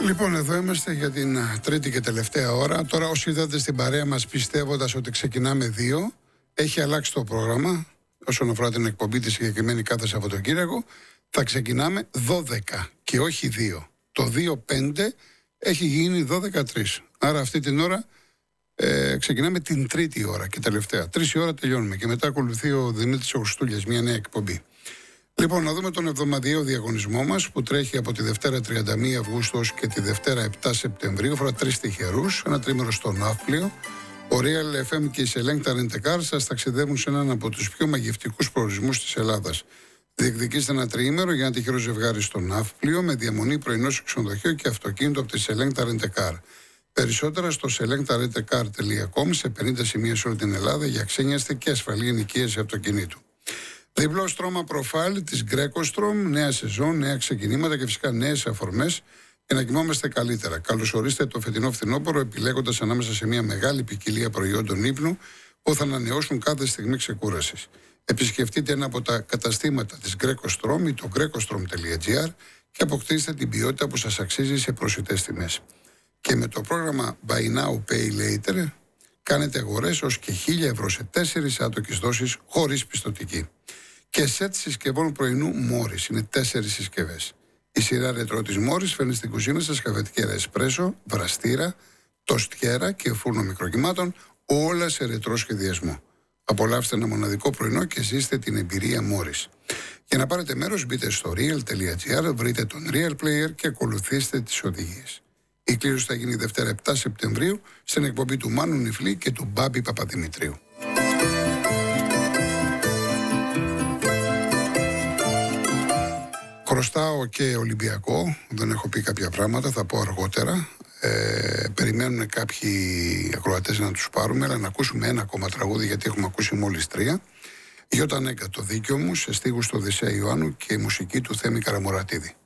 Λοιπόν, εδώ είμαστε για την τρίτη και τελευταία ώρα. Τώρα, όσοι είδατε στην παρέα μας πιστεύοντας ότι ξεκινάμε 2, έχει αλλάξει το πρόγραμμα όσον αφορά την εκπομπή τη συγκεκριμένη κάθε Σαββατοκύριακο. Θα ξεκινάμε 12 και όχι 2. Το 2-5 έχει γίνει 12-3. Άρα αυτή την ώρα ξεκινάμε την τρίτη ώρα και τελευταία. 3 η ώρα τελειώνουμε και μετά ακολουθεί ο Δημήτρης Χριστούλιας, μια νέα εκπομπή. Λοιπόν, να δούμε τον εβδομαδιαίο διαγωνισμό μας που τρέχει από τη Δευτέρα 31 Αυγούστου και τη Δευτέρα 7 Σεπτεμβρίου. Αφορά 3 τυχερούς, ένα τρίμερο στο Ναύπλιο. Ο Real FM και η Selecta Rent-A-Car σας ταξιδεύουν σε έναν από τους πιο μαγευτικούς προορισμούς της Ελλάδας. Διεκδικήστε ένα τριήμερο για ένα τυχερό ζευγάρι στο Ναύπλιο με διαμονή, πρωινό σε ξενοδοχείο και αυτοκίνητο από τη Selecta Rent-A-Car. Περισσότερα στο selectarentcar.com, σε 50 σημεία σε όλη την Ελλάδα για ξένιαστη και ασφαλή ενοικίαση αυτοκινήτου. Διπλό στρώμα προφάλ της Greco-Strom, νέα σεζόν, νέα ξεκινήματα και φυσικά νέες αφορμές για να κοιμόμαστε καλύτερα. Καλωσορίστε το φετινό φθινόπωρο επιλέγοντας ανάμεσα σε μια μεγάλη ποικιλία προϊόντων ύπνου που θα ανανεώσουν κάθε στιγμή ξεκούρασης. Επισκεφτείτε ένα από τα καταστήματα της Greco-Strom ή το grecostrom.gr και αποκτήστε την ποιότητα που σας αξίζει σε προσιτές τιμές. Και με το πρόγραμμα Buy Now Pay Later κάνετε αγορές ως και 1.000 ευρώ σε 4 άτοκες δόσεις χωρίς πιστωτική. Και σετ συσκευών πρωινού Morris. Είναι 4 συσκευές. Η σειρά ρετρό της Morris φέρνει στην κουζίνα σας καφετικέρα εσπρέσο, βραστήρα, τοστιέρα και φούρνο μικροκυμάτων, όλα σε ρετρό σχεδιασμό. Απολαύστε ένα μοναδικό πρωινό και ζήστε την εμπειρία Morris. Για να πάρετε μέρος μπείτε στο real.gr, βρείτε τον Real Player και ακολουθήστε τις οδηγίες. Η κλήρωση θα γίνει Δευτέρα 7 Σεπτεμβρίου στην εκπομπή του Μάνου Νιφλή και του Μπάμπη Παπαδημητρίου. Χρωστάω και Ολυμπιακό, δεν έχω πει κάποια πράγματα, θα πω αργότερα. Περιμένουν κάποιοι ακροατές να τους πάρουμε, αλλά να ακούσουμε ένα ακόμα τραγούδι γιατί έχουμε ακούσει μόλις 3. Γιώτα Νέκα, το δίκιο μου, σε στίχους του Οδυσσέα Ιωάννου και η μουσική του Θέμη Καραμορατίδη.